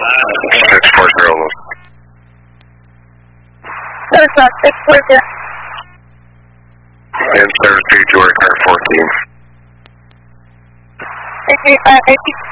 640. Service log 640. And service 3 to our car 14. 335,